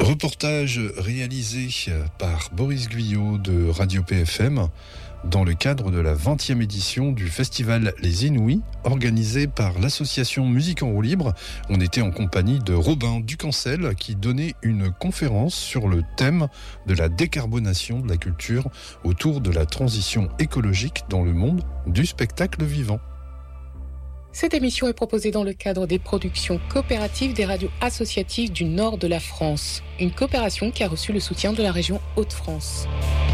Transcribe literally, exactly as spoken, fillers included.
Reportage réalisé par Boris Guyot de Radio P F M dans le cadre de la vingtième édition du festival Les Inouïs, organisé par l'association Musique en roue libre. On était en compagnie de Robin Ducancel qui donnait une conférence sur le thème de la décarbonation de la culture autour de la transition écologique dans le monde du spectacle vivant. Cette émission est proposée dans le cadre des productions coopératives des radios associatives du nord de la France, une coopération qui a reçu le soutien de la région Hauts-de-France.